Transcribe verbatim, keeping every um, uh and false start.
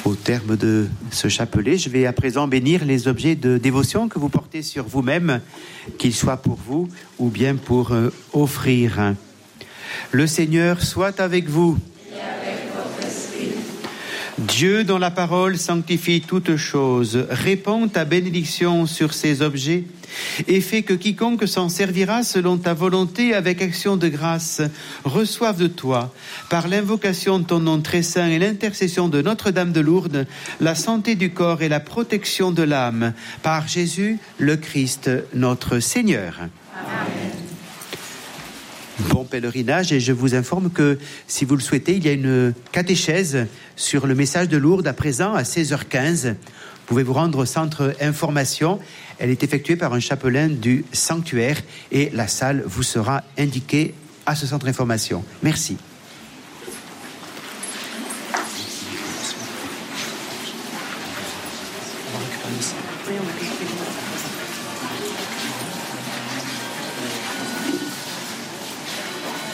Au terme de ce chapelet, je vais à présent bénir les objets de dévotion que vous portez sur vous-même, qu'ils soient pour vous ou bien pour euh, offrir. Le Seigneur soit avec vous. Et avec votre esprit. Dieu, dont la parole sanctifie toutes choses, répand ta bénédiction sur ces objets et fait que quiconque s'en servira selon ta volonté avec action de grâce reçoive de toi, par l'invocation de ton nom très saint et l'intercession de Notre-Dame de Lourdes, la santé du corps et la protection de l'âme, par Jésus le Christ, notre Seigneur. Amen. Bon pèlerinage, et je vous informe que si vous le souhaitez, il y a une catéchèse sur le message de Lourdes à présent à seize heures quinze. Vous pouvez vous rendre au centre information. Elle est effectuée par un chapelain du sanctuaire et la salle vous sera indiquée à ce centre information. Merci. Oui, on a